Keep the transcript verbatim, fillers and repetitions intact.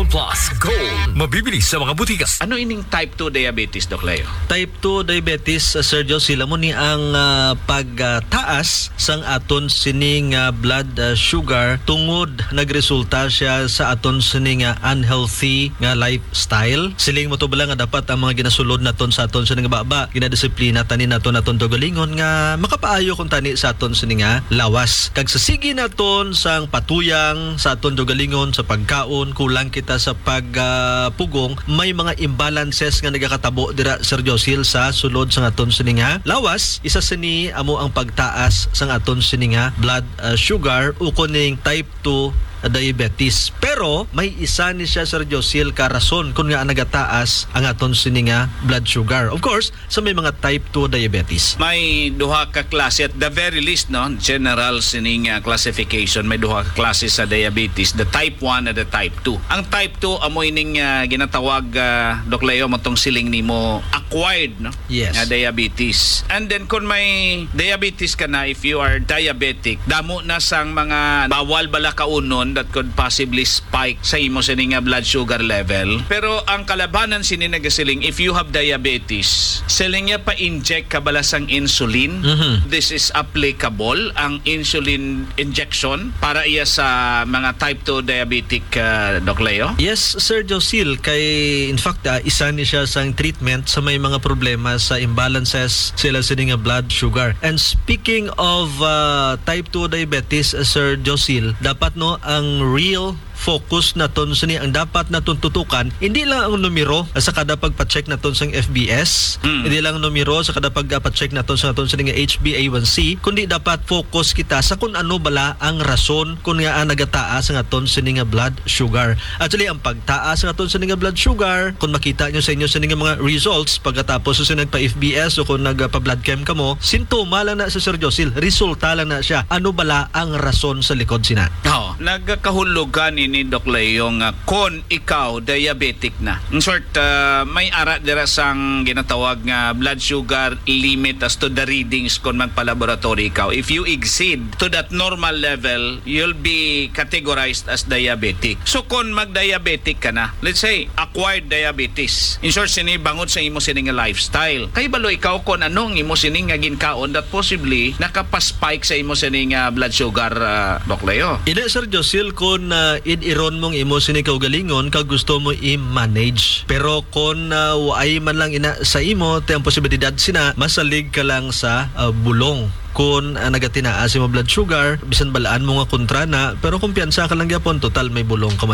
Plus Gold. Mabibili sa mga butikas. Ano ining type two diabetes, Doc Leo? Type two diabetes, uh, Sergio, sila mo ni ang uh, pagtaas sang aton sining uh, blood uh, sugar tungod nagresulta siya sa aton sining uh, unhealthy nga lifestyle. Siling mo to bala nga dapat ang mga ginasulod naton sa aton sining baba, ginadisiplina tanin naton aton dogalingon nga makapaayo kung tani sa aton sining uh, lawas. Kag sa sige naton sang patuyang sa aton dogalingon sa pagkaon, kulang kita sa pagpugong, uh, may mga imbalances nga nagakatabo dira, Sergio Sil, sa sulod sa aton sininga lawas. Isa sini amo ang pagtaas sa aton sininga blood uh, sugar o kuning type two diabetes. Pero may isa ni siya, Sergio Sil, ka rason kung nga nagataas ang aton sininga blood sugar. Of course, sa may mga type two diabetes. May duha ka klase at the very least, no, general sining uh, classification, may duha ka klase sa diabetes, the type one and the type two. Ang type two amoy ning uh, ginatawag uh, Doc Leo matong siling nimo acquired, no? Yes. Uh, diabetes. And then kung may diabetes ka na, if you are diabetic, damo na sang mga bawal bala kaunon that could possibly spike sa imo sining blood sugar level. Pero ang kalabanan sini nagasiling, if you have diabetes, siling niya pa-inject ka bala sang insulin. Mm-hmm. This is applicable, ang insulin injection para iya sa mga type two diabetic, uh, Doc Leo? Yes, Sergio Sil, kay in fact uh, isa ni siya sang treatment sa may mga problema sa imbalances sila sining blood sugar. And speaking of uh, type two diabetes, uh, Sergio Sil, dapat no ang real focus naton sini ang dapat naton tutukan, hindi lang ang numero sa kada pagpa-check naton sang F B S, mm. hindi lang ang numero sa kada pagpa-check naton sa naton sini nga H b A one C, kundi dapat focus kita sa kung ano bala ang rason kung nga nagataas ang aton sini nga blood sugar. Actually, ang pagtaas ang aton sini nga blood sugar, kung makita nyo sa inyo sini nga mga results pagkatapos sa nagpa-F B S o kung nagpa-blood chem ka mo, sintoma lang na sa Sergio Sil, resulta lang na siya. Ano bala ang rason sa likod sina? Oh, nagkahulugan ni Doc Leo nga kung ikaw diabetic na. In short, uh, may ara dira sang ginatawag nga blood sugar limit as to the readings kung magpa-laboratory ikaw. If you exceed to that normal level, you'll be categorized as diabetic. So kung mag-diabetic ka na, let's say acquired diabetes, in short, sini bangod sa imo sining lifestyle. Kay balo ikaw kung anong imo sining nga ginkaon that possibly nakapaspike sa imo sining uh, blood sugar, uh, Doc Leo. Ina, Sergio Sil, kung uh, iron mong imo sini kaugalingon kag gusto mo i-manage, pero kung uh, waay man lang ina sa imo tay ang posibilidad sina masalig ka lang sa uh, bulong kung uh, nagatinaas mo blood sugar bisan balaan mo nga kontra na, pero kumpiyansa ka lang gyapon total may bulong ka